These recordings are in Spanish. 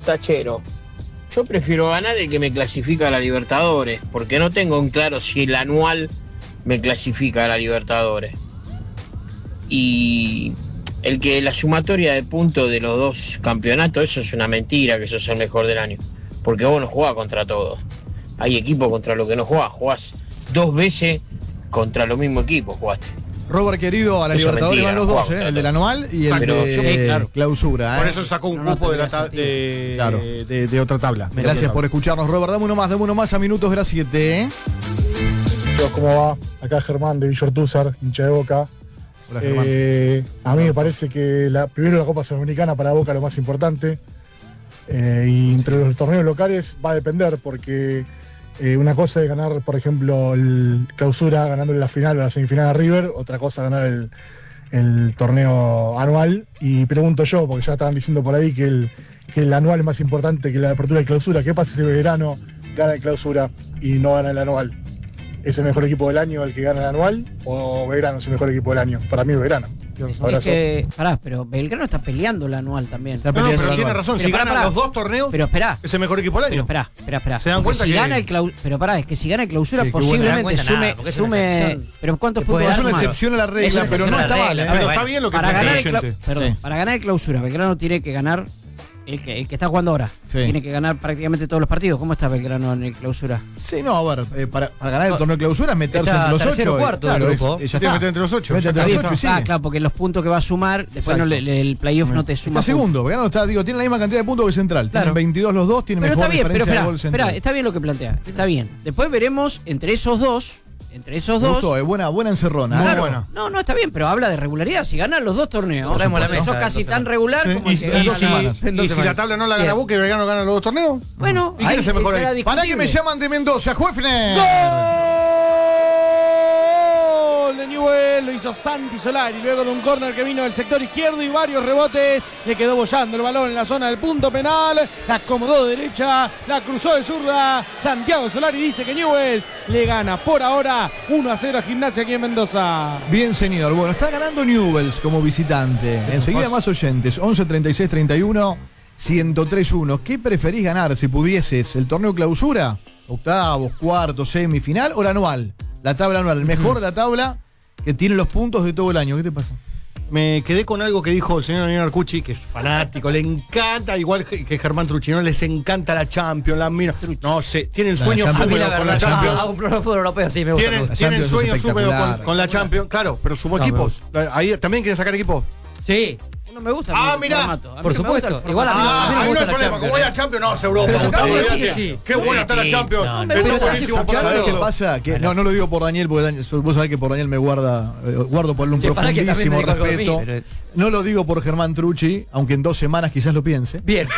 tachero. Yo prefiero ganar el que me clasifica a la Libertadores, porque no tengo en claro si el anual me clasifica a la Libertadores. Y el que la sumatoria de puntos de los dos campeonatos, eso es una mentira, que eso es el mejor del año. Porque vos no jugás contra todos. Hay equipos contra los que no jugás. Jugás 2 veces contra los mismos equipos, jugaste. Robert, querido, a la Eso Libertadores mentira, van los no dos, juega, el del anual y el de clausura. Por eso sacó un cupo de otra tabla. Gracias por escucharnos, Robert. Dame uno más a minutos de las 7. ¿Cómo va? Acá Germán de Villortúzar, hincha de Boca. Hola, Germán. A mí me parece que primero la Copa Sudamericana para Boca es lo más importante. Y entre los torneos locales va a depender, porque una cosa es ganar, por ejemplo, el clausura ganándole la final o la semifinal a River, otra cosa es ganar el torneo anual. Y pregunto yo, porque ya estaban diciendo por ahí que el anual es más importante que la apertura y clausura. ¿Qué pasa si Belgrano gana el clausura y no gana el anual? ¿Es el mejor equipo del año el que gana el anual? ¿O Belgrano es el mejor equipo del año? Para mí Belgrano. Es que, pero Belgrano está peleando el anual también. Pero tiene razón, si ganan los dos torneos, es el mejor equipo del año. Pero espera. ¿Se dan cuenta si que gana es que si gana el clausura posiblemente sume. Pero ¿cuántos puntos? Es una excepción a la regla, pero no está mal. Pero está bien lo que para ganar el clausura, Belgrano tiene que ganar. El que está jugando ahora. Tiene que ganar prácticamente todos los partidos. ¿Cómo está Belgrano en el clausura? Sí, no, a ver, para ganar el torneo de clausura es meterse entre los 8. Cuarto claro, del grupo. Ya está. Meter entre los 8. Claro, porque los puntos que va a sumar, después el playoff no te suma. Está segundo, Belgrano está, tiene la misma cantidad de puntos que Central. Tienen 22 los dos, tienen mejor diferencia de gol Central. Está bien lo que plantea, está bien. Después veremos entre esos dos. Me gustó, buena encerrona. Muy buena. No, está bien, pero habla de regularidad. Si ganan los dos torneos, sos casi tan regular como el que ¿Y si la tabla no la gana Boca y Belgrano gana los dos torneos? Bueno, ¿y quién es el mejor ahí? Para que me llaman de Mendoza, Juefner. ¡Gol de Newell! Lo hizo Santi Solari luego de un córner que vino del sector izquierdo y varios rebotes. Le quedó bollando el balón en la zona del punto penal. La acomodó de derecha, la cruzó de zurda. Santiago Solari dice que Newell's le gana por ahora 1-0 a Gimnasia aquí en Mendoza. Bien, señor. Bueno, está ganando Newell's como visitante. Enseguida más oyentes. 11 36 31 103-1. ¿Qué preferís ganar si pudieses? ¿El torneo clausura? ¿Octavos, cuartos, semifinal o la anual? La tabla anual, el mejor de la tabla que tiene los puntos de todo el año. ¿Qué te pasa? Me quedé con algo que dijo el señor Daniel Arcucci, que es fanático, le encanta, igual que Germán Truchino, les encanta la Champions, la mira. No sé, tienen sueños húmedos con la Champions. Un fútbol europeo, sí, me gusta. Tienen sueños húmedos con la Champions, claro, pero sumó equipos. Ahí también quieren sacar equipos. Sí. No me gusta. Mirá, por supuesto. Igual a mí no me gusta el problema. Como voy a Champions, no, es Europa. Qué buena está la Champions. ¿Sabés qué pasa? Que no lo digo por Daniel, porque vos sabés que por Daniel me guardo por él un profundísimo respeto. No lo digo por Germán Trucci, aunque en 2 semanas quizás lo piense. Bien.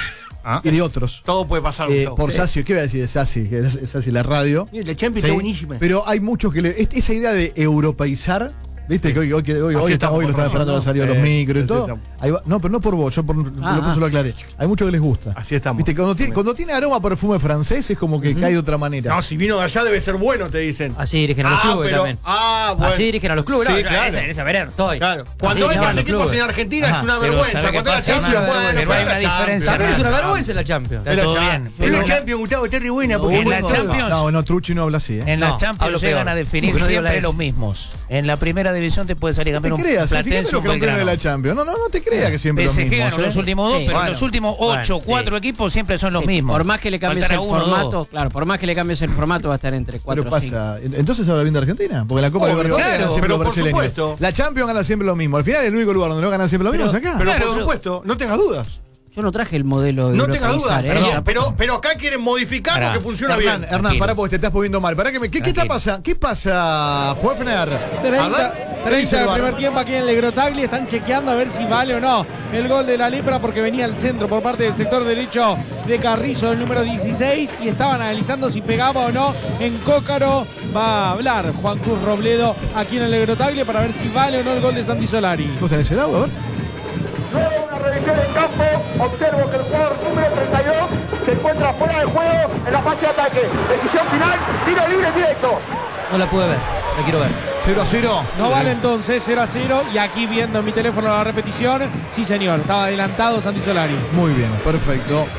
Y de otros. Todo puede pasar. Por Sassy, ¿qué voy a decir de Sassy? Que es Sassy la radio. La Champions está buenísima. Pero hay muchos que esa idea de europeizar. ¿Viste? Que hoy lo están esperando a salir los micros y todo. No, pero no por vos, yo por eso lo aclaré. Hay muchos que les gusta. Así estamos. ¿Viste? Cuando tiene aroma a perfume francés es como que cae de otra manera. No, si vino de allá debe ser bueno, te dicen. Así dirigen a los clubes también. Bueno. Así dirigen a los clubes. Sí, claro. En ese verano estoy. Claro. Cuando hay más equipos en Argentina es una vergüenza. Cuando la Champions, hay una diferencia. También es una vergüenza la Champions. Es la Champions. Es la Champions, Gustavo, está re buena. En la Champions. No, Trucci no habla así. En la Champions llegan a definir siempre los mismos. En la primera división te puede salir campeón. No te creas, fíjate los campeones de la Champions. No te creas que siempre los mismos. Ganó los últimos 2, pero los últimos 4 equipos siempre son los mismos. Por más que le cambies el formato, por más que le cambies el formato va a estar entre 4 y 5. Entonces habla bien de Argentina, porque la Copa Libertadores gana siempre los brasileños. La Champions gana siempre lo mismo. Al final el único lugar donde no ganan siempre lo mismo es acá. Pero por supuesto, no tengas dudas. Yo no traje el modelo de no tengas dudas, pero acá quieren modificar porque funciona bien. Hernán, pará porque te estás poniendo mal. ¿Qué está pasando? ¿Qué pasa, Juefner? 30 del primer tiempo aquí en Legrotagli. Están chequeando a ver si vale o no el gol de la Lepra, porque venía al centro por parte del sector derecho de Carrizo, el número 16, y estaban analizando si pegaba o no en Cócaro. Va a hablar Juan Cruz Robledo aquí en el Legrotagli para ver si vale o no el gol de Santi Solari. ¿Vos tenés el agua? A ver. Luego una revisión en campo, observo que el jugador número 32 se encuentra fuera de juego en la fase de ataque. Decisión final, tiro libre directo. No la pude ver, la quiero ver. 0-0. No vale entonces, 0-0. Y aquí viendo en mi teléfono la repetición, sí señor, estaba adelantado Santi Solari. Muy bien, perfecto.